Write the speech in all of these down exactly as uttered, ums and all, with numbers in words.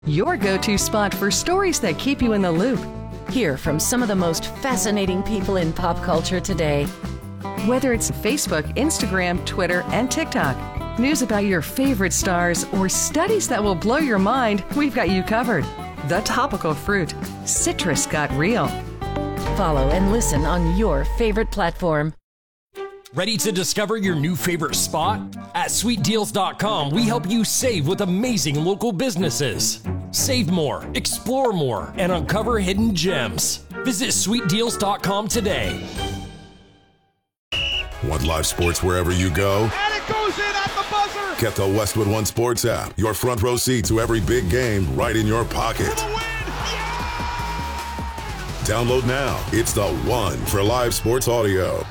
Your go-to spot for stories that keep you in the loop. Hear from some of the most fascinating people in pop culture today. Whether it's Facebook, Instagram, Twitter, and TikTok, news about your favorite stars, or studies that will blow your mind, we've got you covered. The Topical Fruit. Citrus got real. Follow and listen on your favorite platform. Ready to discover your new favorite spot? At sweet deals dot com, we help you save with amazing local businesses. Save more, explore more, and uncover hidden gems. Visit sweet deals dot com today. Want live sports wherever you go? And it goes in at the buzzer! Get the Westwood One Sports app. Your front row seat to every big game right in your pocket. For the win! Yeah! Download now. It's the one for live sports audio.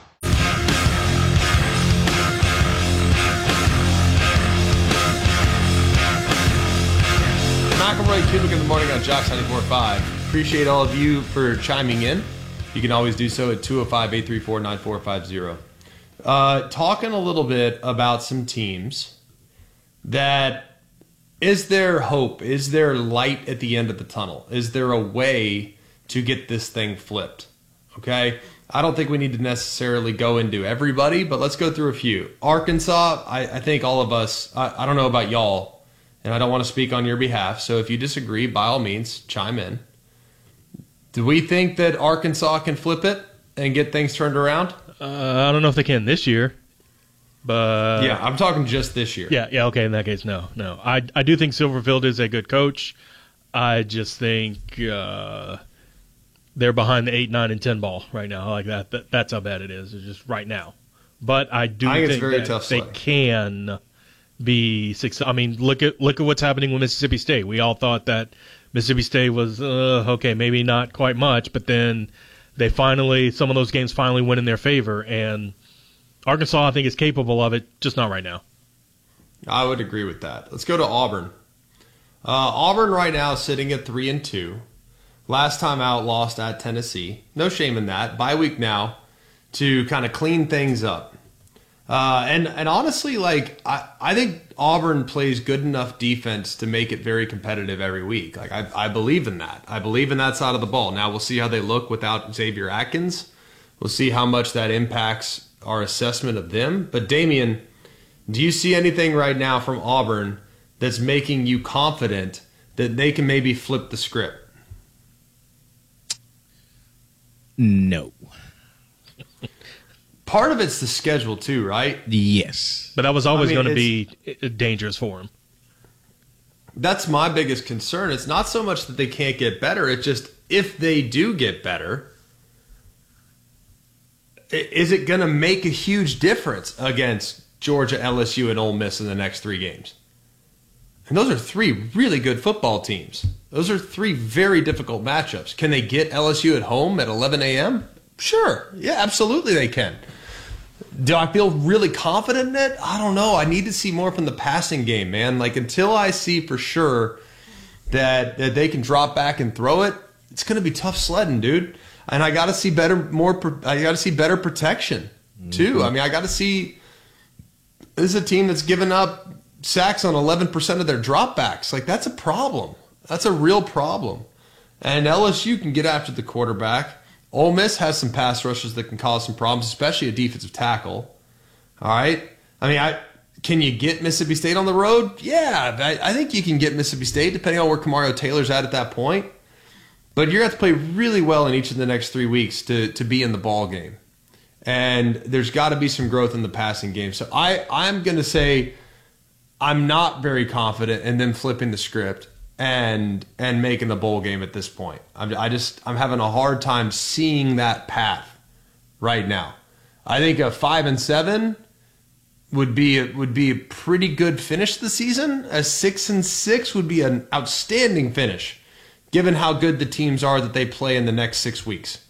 McElroy, Kubik in the morning on Jocks ninety-four point five. Appreciate all of you for chiming in. You can always do so at two oh five, eight three four, nine four five zero. Uh, talking a little bit about some teams that, is there hope? Is there light at the end of the tunnel? Is there a way to get this thing flipped? Okay? I don't think we need to necessarily go into everybody, but let's go through a few. Arkansas, I, I think all of us, I, I don't know about y'all, and I don't want to speak on your behalf, so if you disagree, by all means, chime in. Do we think that Arkansas can flip it and get things turned around? Uh, I don't know if they can this year, but yeah, I'm talking just this year. Yeah, yeah, okay. In that case, no, no. I I do think Silverfield is a good coach. I just think uh, they're behind the eight, nine, and ten ball right now. Like that, that that's how bad it is. It's just right now. But I do I think, think it's very that tough they sledding. can be success. I mean, look at look at what's happening with Mississippi State. We all thought that Mississippi State was uh, okay, maybe not quite much, but then they finally, some of those games finally went in their favor, and Arkansas, I think, is capable of it, just not right now. I would agree with that. Let's go to Auburn. Uh, Auburn right now is sitting at three and two. Last time out, lost at Tennessee. No shame in that. Bye week now to kind of clean things up. Uh, and and honestly, like I, I think Auburn plays good enough defense to make it very competitive every week. Like I, I believe in that. I believe in that side of the ball. Now we'll see how they look without Xavier Atkins. We'll see how much that impacts our assessment of them. But Damian, do you see anything right now from Auburn that's making you confident that they can maybe flip the script? No. Part of it's the schedule too, right? Yes. But that was always I mean, going to be dangerous for them. That's my biggest concern. It's not so much that they can't get better. It's just if they do get better, i- is it going to make a huge difference against Georgia, L S U, and Ole Miss in the next three games? And those are three really good football teams. Those are three very difficult matchups. Can they get L S U at home at eleven a.m.? Sure. Yeah, absolutely they can. Do I feel really confident in it? I don't know. I need to see more from the passing game, man. Like, until I see for sure that, that they can drop back and throw it, it's going to be tough sledding, dude. And I got to see better, more. I got to see better protection too. Mm-hmm. I mean, I got to see. This is a team that's given up sacks on eleven percent of their dropbacks. Like, that's a problem. That's a real problem. And L S U can get after the quarterback. Ole Miss has some pass rushes that can cause some problems, especially a defensive tackle. All right? I mean, I can you get Mississippi State on the road? Yeah, I, I think you can get Mississippi State, depending on where Kamario Taylor's at at that point. But you're going to have to play really well in each of the next three weeks to, to be in the ball game. And there's got to be some growth in the passing game. So I, I'm going to say I'm not very confident in them flipping the script and and making the bowl game at this point. I'm, I just I'm having a hard time seeing that path right now. I think a five and seven would be a, would be a pretty good finish to the season. A six and six would be an outstanding finish, given how good the teams are that they play in the next six weeks.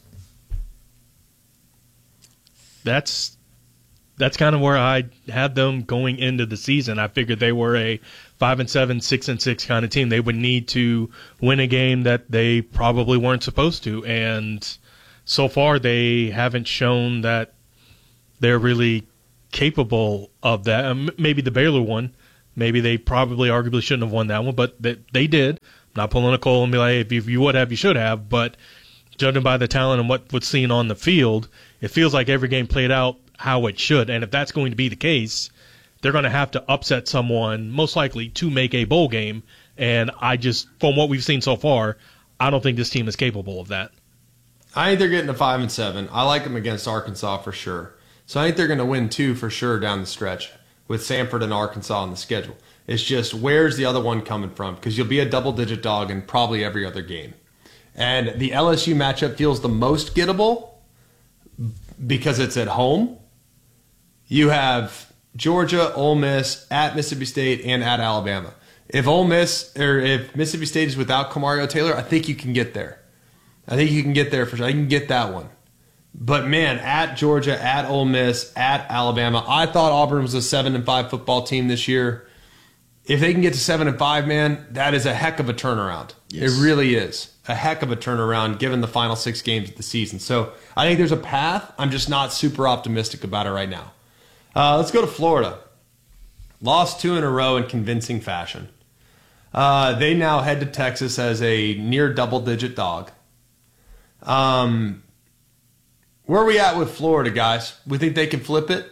That's that's kind of where I had them going into the season. I figured they were a five and seven, six and six kind of team. They would need to win a game that they probably weren't supposed to, and so far they haven't shown that they're really capable of that. Um, maybe the Baylor one, Maybe they probably arguably shouldn't have won that one, but they, they did. I'm not pulling a Cole and be like, hey, if you, if you would have, you should have. But judging by the talent and what, what's seen on the field, it feels like every game played out how it should. And if that's going to be the case, they're going to have to upset someone, most likely, to make a bowl game. And I just, from what we've seen so far, I don't think this team is capable of that. I think they're getting to five and seven. I like them against Arkansas for sure. So I think they're going to win two for sure down the stretch with Samford and Arkansas on the schedule. It's just, where's the other one coming from? Because you'll be a double-digit dog in probably every other game. And the L S U matchup feels the most gettable because it's at home. You have Georgia, Ole Miss, at Mississippi State, and at Alabama. If Ole Miss or if Mississippi State is without Kamario Taylor, I think you can get there. I think you can get there for sure. I can get that one. But man, at Georgia, at Ole Miss, at Alabama, I thought Auburn was a seven and five football team this year. If they can get to seven and five, man, that is a heck of a turnaround. Yes. It really is a heck of a turnaround given the final six games of the season. So I think there's a path. I'm just not super optimistic about it right now. Uh, let's go to Florida. Lost two in a row in convincing fashion. Uh, they now head to Texas as a near double-digit dog. Um, where are we at with Florida, guys? We think they can flip it?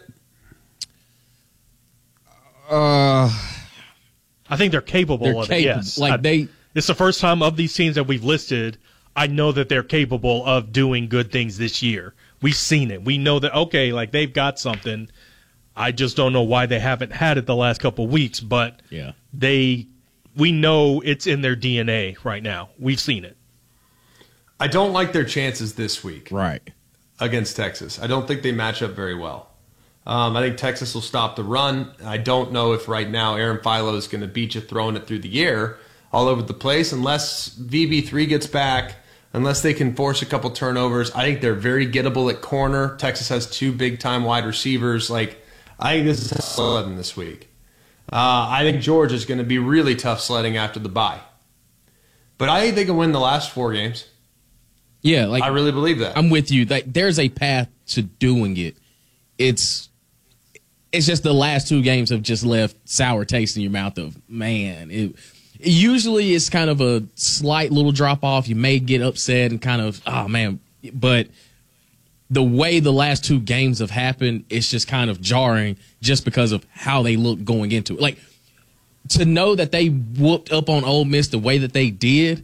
Uh, I think they're capable they're of capable. it, yes. Like I, they, it's the first time of these teams that we've listed, I know that they're capable of doing good things this year. We've seen it. We know that, okay, like they've got something. I just don't know why they haven't had it the last couple of weeks, but yeah. they we know it's in their D N A right now. We've seen it. I don't like their chances this week. Right. Against Texas. I don't think they match up very well. Um, I think Texas will stop the run. I don't know if right now Aaron Philo is going to beat you throwing it through the air all over the place unless V B three gets back, unless they can force a couple turnovers. I think they're very gettable at corner. Texas has two big-time wide receivers. Like, I think this is sledding this week. Uh, I think Georgia's going to be really tough sledding after the bye. But I think they can win the last four games. Yeah, like I really believe that. I'm with you. Like, there's a path to doing it. It's it's just the last two games have just left sour taste in your mouth of, man, it, it usually it's kind of a slight little drop off. You may get upset and kind of, oh, man. But the way the last two games have happened, it's just kind of jarring just because of how they look going into it. Like, to know that they whooped up on Ole Miss the way that they did,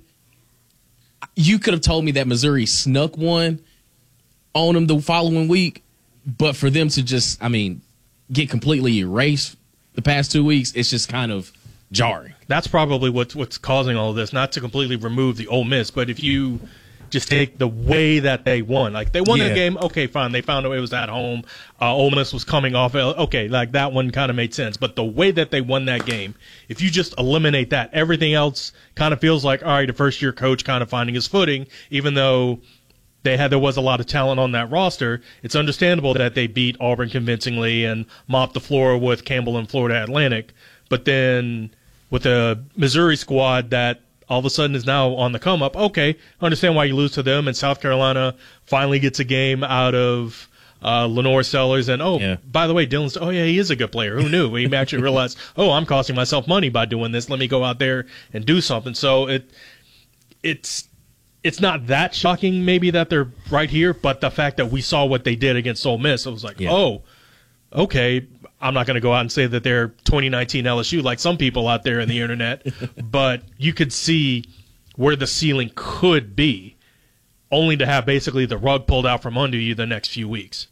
you could have told me that Missouri snuck one on them the following week, but for them to just, I mean, get completely erased the past two weeks, it's just kind of jarring. That's probably what's what's causing all of this. Not to completely remove the Ole Miss, but if you just take the way that they won, like they won yeah. the game, okay, fine. They found out it was at home. Uh, Ole Miss was coming off. Okay, like that one kind of made sense. But the way that they won that game, if you just eliminate that, everything else kind of feels like, all right, a first-year coach kind of finding his footing, even though they had there was a lot of talent on that roster. It's understandable that they beat Auburn convincingly and mopped the floor with Campbell and Florida Atlantic. But then with a Missouri squad that all of a sudden is now on the come up, okay, I understand why you lose to them, and South Carolina finally gets a game out of uh, Lenore Sellers. And, oh, yeah. by the way, Dylan's, oh, yeah, he is a good player. Who knew? He actually realized, oh, I'm costing myself money by doing this. Let me go out there and do something. So it it's it's not that shocking maybe that they're right here, but the fact that we saw what they did against Ole Miss, it was like, yeah. oh, okay, I'm not going to go out and say that they're twenty nineteen L S U like some people out there in the internet, but you could see where the ceiling could be, only to have basically the rug pulled out from under you the next few weeks.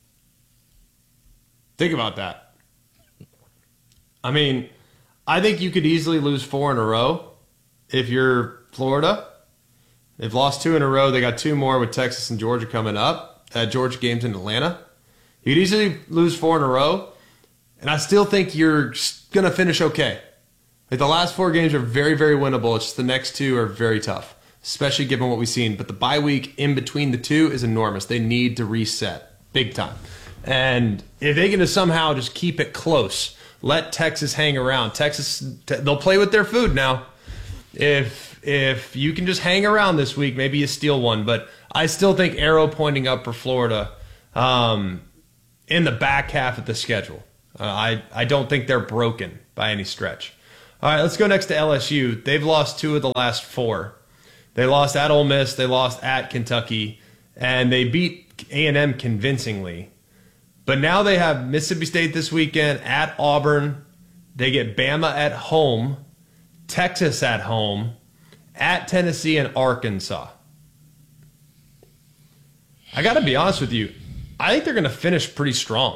Think about that. I mean, I think you could easily lose four in a row if you're Florida. They've lost two in a row. They got two more with Texas and Georgia coming up. Uh, Georgia games in Atlanta. You could easily lose four in a row. And I still think you're going to finish okay. Like the last four games are very, very winnable. It's just the next two are very tough, especially given what we've seen. But the bye week in between the two is enormous. They need to reset big time. And if they can somehow just keep it close, let Texas hang around. Texas, they'll play with their food now. If if you can just hang around this week, maybe you steal one. But I still think arrow pointing up for Florida um, in the back half of the schedule. Uh, I, I don't think they're broken by any stretch. All right, let's go next to L S U. They've lost two of the last four. They lost at Ole Miss. They lost at Kentucky. And they beat A and M convincingly. But now they have Mississippi State this weekend at Auburn. They get Bama at home, Texas at home, at Tennessee and Arkansas. I got to be honest with you. I think they're going to finish pretty strong.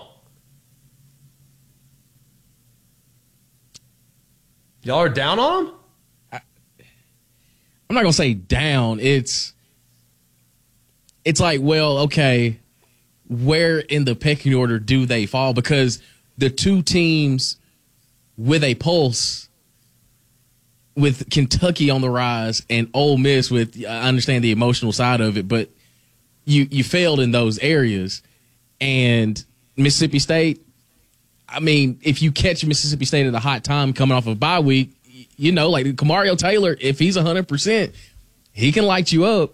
Y'all are down on them? I, I'm not going to say down. It's it's like, well, okay, where in the pecking order do they fall? Because the two teams with a pulse, with Kentucky on the rise and Ole Miss with, I understand the emotional side of it, but you, you failed in those areas. And Mississippi State, I mean, if you catch Mississippi State at a hot time coming off of a bye week, you know, like Kamario Taylor, if he's one hundred percent, he can light you up.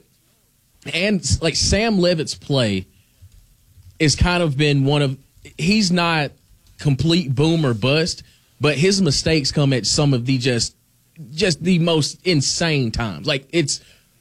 And like Sam Levitt's play has kind of been one of, he's not complete boom or bust, but his mistakes come at some of the just, just the most insane times. Like it's,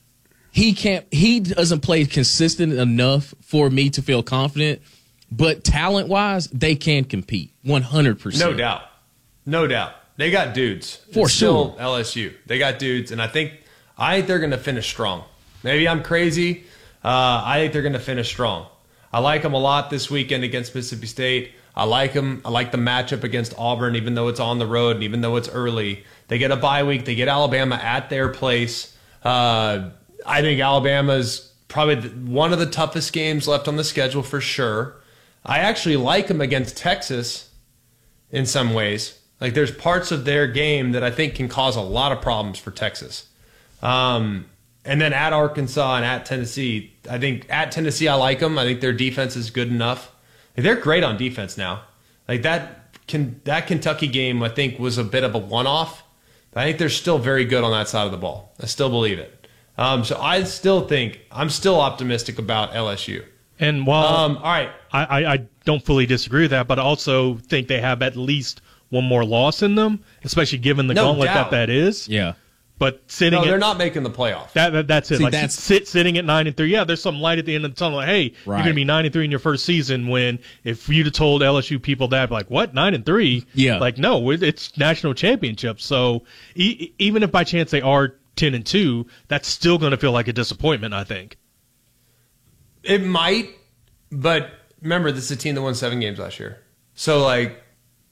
he can't, he doesn't play consistent enough for me to feel confident. But talent-wise, they can compete one hundred percent. No doubt. No doubt. They got dudes. For it's sure. Still L S U. They got dudes, and I think I think they're going to finish strong. Maybe I'm crazy. Uh, I think they're going to finish strong. I like them a lot this weekend against Mississippi State. I like them. I like the matchup against Auburn, even though it's on the road and even though it's early. They get a bye week. They get Alabama at their place. Uh, I think Alabama's probably one of the toughest games left on the schedule for sure. I actually like them against Texas in some ways. Like there's parts of their game that I think can cause a lot of problems for Texas. Um, and then at Arkansas and at Tennessee, I think at Tennessee I like them. I think their defense is good enough. Like, they're great on defense now. Like that can that Kentucky game I think was a bit of a one-off. But I think they're still very good on that side of the ball. I still believe it. Um, so I still think I'm still optimistic about L S U. And while um, all right. I, I, I don't fully disagree with that, but I also think they have at least one more loss in them, especially given the no gauntlet doubt. that that is. Yeah. But sitting no, at, they're not making the playoff. That, that that's it. See, like that's, sit sitting at nine and three. Yeah, there's some light at the end of the tunnel. Like, hey, right. you're going to be nine and three in your first season. When if you'd have told L S U people that, like, what nine and three? Yeah. Like, no, it, it's national championship. So e- even if by chance they are ten and two, that's still going to feel like a disappointment. I think it might, but remember, this is a team that won seven games last year. So like,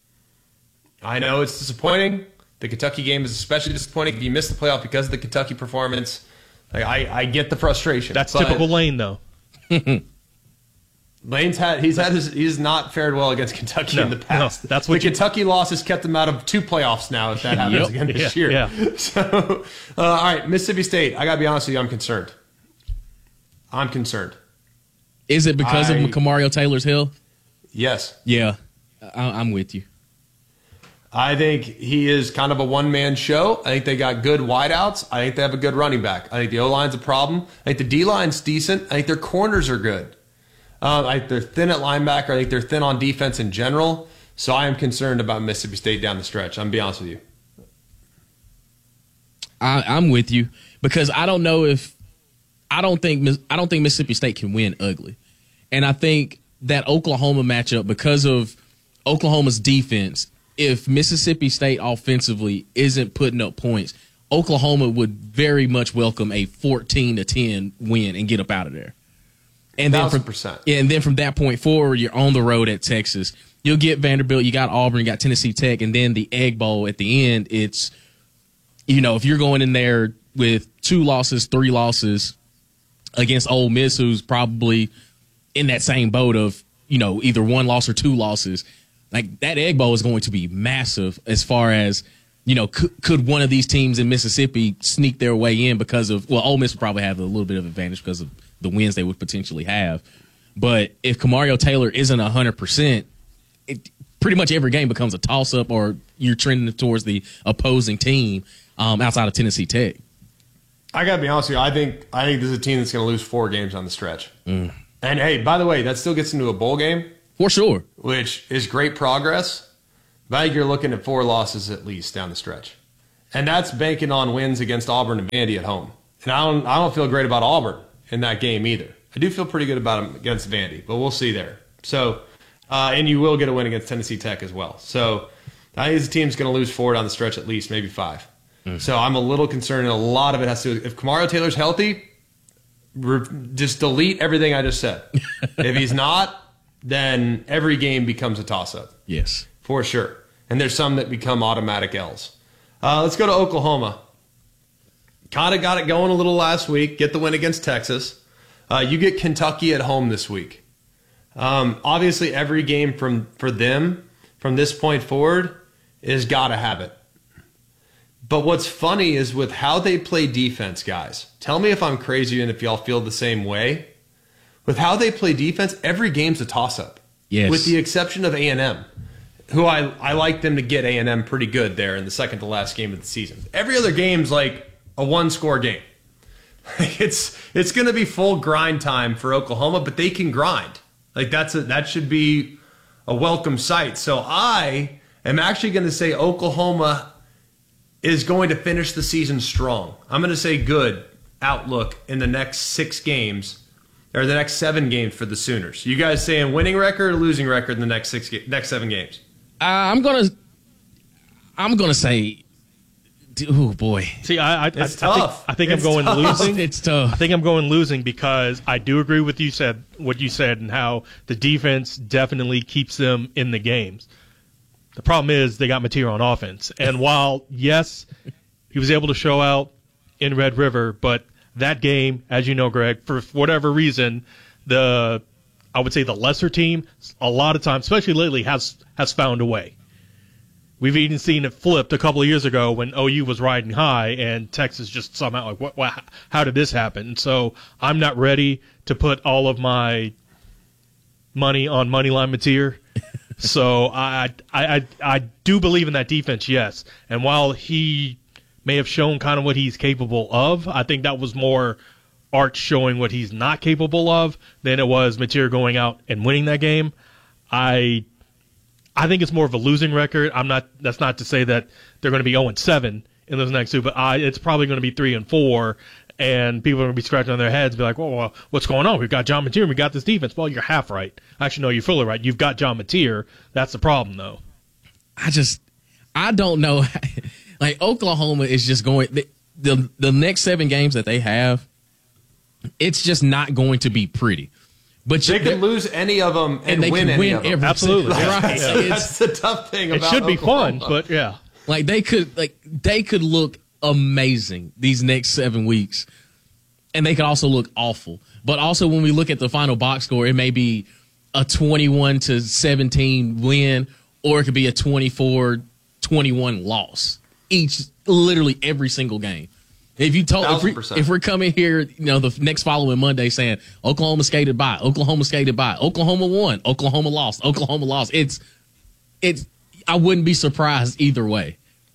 I know it's disappointing. The Kentucky game is especially disappointing. If you miss the playoff because of the Kentucky performance, like, I, I get the frustration. that's but typical Lane, though. Lane's had he's had his, he's not fared well against Kentucky No, in the past. no, that's what the you- Kentucky loss has kept them out of two playoffs now. If that happens Yep. again this Yeah, year, yeah. So uh, all right, Mississippi State. I gotta be honest with you, I'm concerned. I'm concerned. Is it because I- of Kamario Taylor's health? Yes. Yeah, I, I'm with you. I think he is kind of a one-man show. I think they got good wideouts. I think they have a good running back. I think the O-line's a problem. I think the D-line's decent. I think their corners are good. Um, I think they're thin at linebacker. I think they're thin on defense in general. So I am concerned about Mississippi State down the stretch. I'm going to be honest with you. I, I'm with you because I don't know if I don't think I don't think Mississippi State can win ugly, and I think that Oklahoma matchup because of Oklahoma's defense. If Mississippi State offensively isn't putting up points, Oklahoma would very much welcome a fourteen to ten win and get up out of there. And then from percent. and then from that point forward, you're on the road at Texas. You'll get Vanderbilt, you got Auburn, you got Tennessee Tech, and then the Egg Bowl at the end. It's, you know, if you're going in there with two losses, three losses against Ole Miss, who's probably in that same boat of, you know, either one loss or two losses. Like, that Egg Bowl is going to be massive as far as, you know, could, could one of these teams in Mississippi sneak their way in because of, well, Ole Miss would probably have a little bit of advantage because of the wins they would potentially have. But if Kamario Taylor isn't one hundred percent, it, pretty much every game becomes a toss-up or you're trending towards the opposing team um, outside of Tennessee Tech. I got to be honest with you. I think, I think this is a team that's going to lose four games on the stretch. Mm. And, hey, by the way, that still gets into a bowl game. For sure. Which is great progress. But I think you're looking at four losses at least down the stretch. And that's banking on wins against Auburn and Vandy at home. And I don't I don't feel great about Auburn in that game either. I do feel pretty good about them against Vandy, but we'll see there. So, uh, and you will get a win against Tennessee Tech as well. So I think this team's going to lose four down the stretch at least, maybe five. Mm-hmm. So I'm a little concerned, and a lot of it has to do with if Kamario Taylor's healthy, re- just delete everything I just said. If he's not, then every game becomes a toss-up. Yes. For sure. And there's some that become automatic L's. Uh, let's go to Oklahoma. Kind of got it going a little last week. Get the win against Texas. Uh, you get Kentucky at home this week. Um, obviously, every game from for them from this point forward is got to have it. But what's funny is with how they play defense, guys. Tell me if I'm crazy and if y'all feel the same way. With how they play defense, every game's a toss-up. Yes. With the exception of A and M, who I, I like them to get A and M pretty good there in the second to last game of the season. Every other game's like a one-score game. It's it's going to be full grind time for Oklahoma, but they can grind. Like that's a, that should be a welcome sight. So I am actually going to say Oklahoma is going to finish the season strong. I'm going to say good outlook in the next six games or the next seven games for the Sooners. You guys saying winning record or losing record in the next six next seven games? Uh, I'm gonna I'm gonna say. Oh boy! See, I, I, it's I, tough. I think, I think it's I'm going tough. losing. It's tough. I think I'm going losing because I do agree with you said what you said and how the defense definitely keeps them in the games. The problem is they got material on offense, and while yes, he was able to show out in Red River, but that game, as you know, Greg, for whatever reason, the I would say the lesser team, a lot of times, especially lately, has has found a way. We've even seen it flipped a couple of years ago when O U was riding high and Texas just somehow like, what, what, how did this happen? And so I'm not ready to put all of my money on Moneyline Mateer. So I, I, I, I do believe in that defense, yes. And while he may have shown kind of what he's capable of, I think that was more Arch showing what he's not capable of than it was Mateer going out and winning that game. I I think it's more of a losing record. I'm not. That's not to say that they're going to be oh and seven in those next two, but I, it's probably going to be three and four, and people are going to be scratching on their heads, be like, "Well, well what's going on? We've got John Mateer, we got this defense." Well, you're half right. Actually, no, you're fully right. You've got John Mateer. That's the problem, though. I just, I don't know. Like Oklahoma is just going the, the the next seven games that they have. It's just not going to be pretty. But they can lose any of them and, and they win can any win of them. every Absolutely, right. That's, Yeah. that's the tough thing about it. Should be Oklahoma. fun, but yeah, like they could, like they could look amazing these next seven weeks, and they could also look awful. But also, when we look at the final box score, it may be a twenty-one to seventeen win, or it could be a twenty-four twenty-one loss. Each, literally every single game. If you told, if, we, if we're coming here, you know, the next following Monday saying Oklahoma skated by, Oklahoma skated by, Oklahoma won, Oklahoma lost, Oklahoma lost, it's, it's, I wouldn't be surprised either way.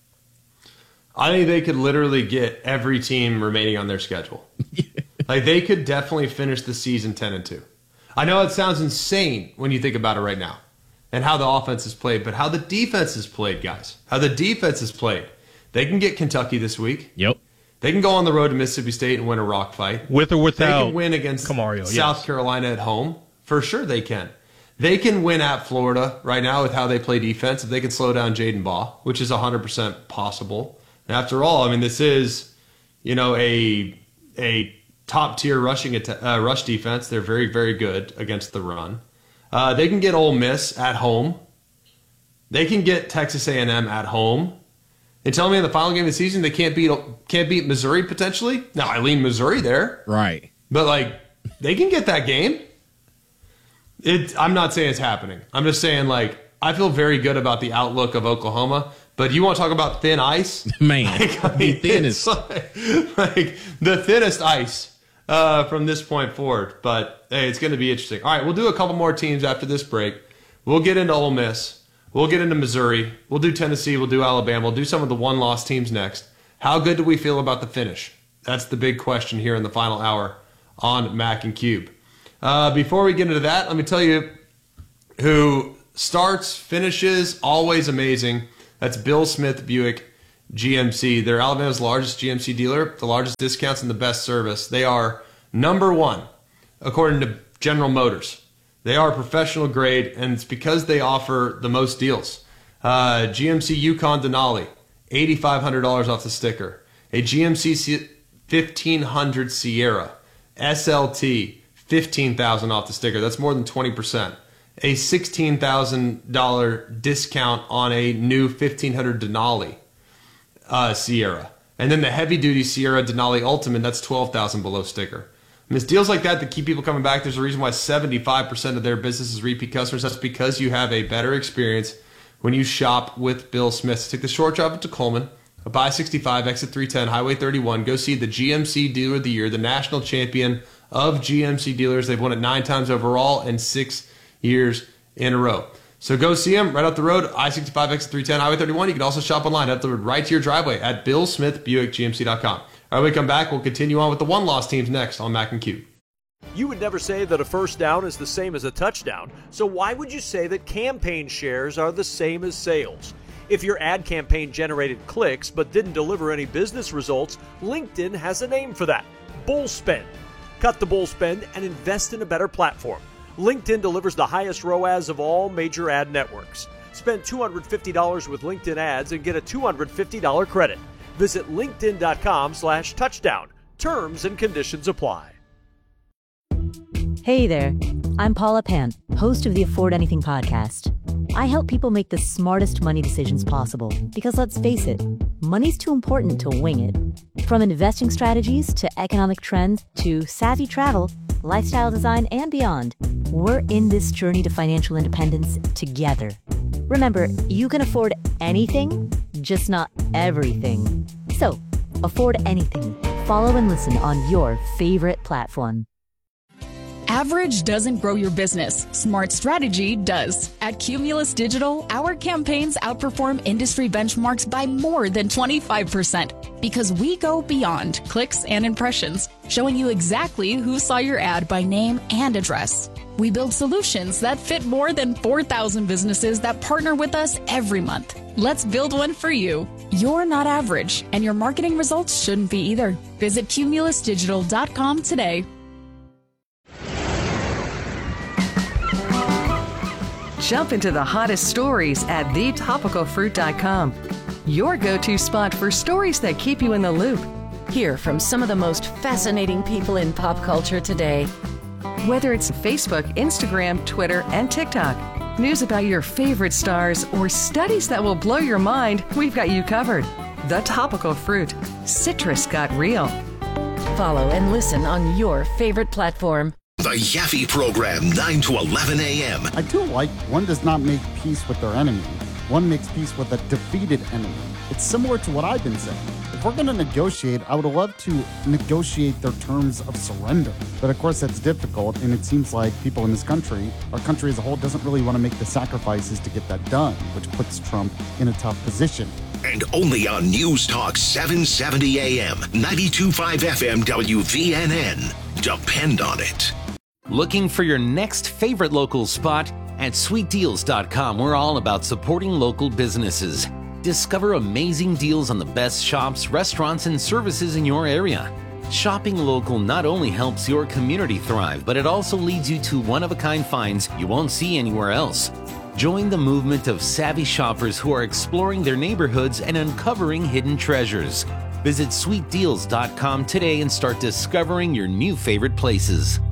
I think they could literally get every team remaining on their schedule. Like they could definitely finish the season ten and two. I know it sounds insane when you think about it right now, and how the offense is played, but how the defense is played, guys. How the defense is played. They can get Kentucky this week. Yep. They can go on the road to Mississippi State and win a rock fight. With or without, they can win against Camario, South yes. Carolina at home. For sure they can. They can win at Florida right now with how they play defense. If they can slow down Jaden Baugh, which is one hundred percent possible. And after all, I mean, this is, you know, a a top-tier rushing uh, rush defense. They're very, very good against the run. Uh, they can get Ole Miss at home. They can get Texas A and M at home. And tell me in the final game of the season they can't beat can't beat Missouri potentially? Now I lean Missouri there, right? But like they can get that game. It. I'm not saying it's happening. I'm just saying like I feel very good about the outlook of Oklahoma. But you want to talk about thin ice, man? Like, I mean, the thinnest, like, like the thinnest ice uh, from this point forward. But hey, it's going to be interesting. All right, we'll do a couple more teams after this break. We'll get into Ole Miss. We'll get into Missouri. We'll do Tennessee. We'll do Alabama. We'll do some of the one-loss teams next. How good do we feel about the finish? That's the big question here in the final hour on Mac and Cube. Uh, before we get into that, let me tell you, who starts, finishes, always amazing. That's Bill Smith Buick G M C. They're Alabama's largest G M C dealer, the largest discounts and the best service. They are number one, according to General Motors. They are professional grade, and it's because they offer the most deals. Uh, G M C Yukon Denali, eight thousand five hundred dollars off the sticker. A G M C fifteen hundred Sierra, S L T, fifteen thousand dollars off the sticker. That's more than twenty percent. A sixteen thousand dollars discount on a new fifteen hundred Denali uh, Sierra. And then the heavy-duty Sierra Denali Ultimate, that's twelve thousand dollars below sticker. I mean, it's deals like that that keep people coming back. There's a reason why seventy-five percent of their business is repeat customers. That's because you have a better experience when you shop with Bill Smith. Take the short drive up to Coleman, up I sixty-five, exit three ten, Highway thirty-one. Go see the G M C Dealer of the Year, the national champion of G M C dealers. They've won it nine times overall and six years in a row. So go see them right up the road, I sixty-five, exit three ten, Highway thirty-one. You can also shop online, have delivered right to your driveway at bill smith buick g m c dot com. All right, when we come back, we'll continue on with the one-loss teams next on Mac and Q. You would never say that a first down is the same as a touchdown, so why would you say that campaign shares are the same as sales? If your ad campaign generated clicks but didn't deliver any business results, LinkedIn has a name for that: bull spend. Cut the bull spend and invest in a better platform. LinkedIn delivers the highest R O A S of all major ad networks. Spend two hundred fifty dollars with LinkedIn ads and get a two hundred fifty dollars credit. Visit linkedin.com slash touchdown. Terms and conditions apply. Hey there, I'm Paula Pant, host of the Afford Anything podcast. I help people make the smartest money decisions possible because, let's face it, money's too important to wing it. From investing strategies to economic trends to savvy travel, lifestyle design, and beyond, we're in this journey to financial independence together. Remember, you can afford anything, just not everything. So, afford anything. Follow and listen on your favorite platform. Average doesn't grow your business. Smart strategy does. At Cumulus Digital, our campaigns outperform industry benchmarks by more than twenty-five percent because we go beyond clicks and impressions, showing you exactly who saw your ad by name and address. We build solutions that fit more than four thousand businesses that partner with us every month. Let's build one for you. You're not average, and your marketing results shouldn't be either. Visit cumulus digital dot com today. Jump into the hottest stories at the topical fruit dot com. Your go-to spot for stories that keep you in the loop. Hear from some of the most fascinating people in pop culture today. Whether it's Facebook, Instagram, Twitter, and TikTok, news about your favorite stars, or studies that will blow your mind, we've got you covered. The Topical Fruit. Citrus got real. Follow and listen on your favorite platform. The Yaffe Program, nine to eleven a.m. I do like one does not make peace with their enemy. One makes peace with a defeated enemy. It's similar to what I've been saying. If we're going to negotiate, I would love to negotiate their terms of surrender. But of course, that's difficult, and it seems like people in this country, our country as a whole, doesn't really want to make the sacrifices to get that done, which puts Trump in a tough position. And only on News Talk seven seventy a.m., ninety-two point five F M W V N N. Depend on it. Looking for your next favorite local spot? At sweet deals dot com, we're all about supporting local businesses. Discover amazing deals on the best shops, restaurants, and services in your area. Shopping local not only helps your community thrive, but it also leads you to one-of-a-kind finds you won't see anywhere else. Join the movement of savvy shoppers who are exploring their neighborhoods and uncovering hidden treasures. Visit sweet deals dot com today and start discovering your new favorite places.